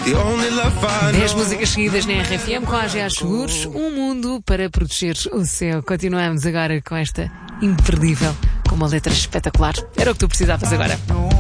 10 músicas seguidas na RFM com a AGA Seguros, um mundo para proteger o seu. Continuamos agora com esta imperdível, com uma letra espetacular. Era o que tu precisavas agora.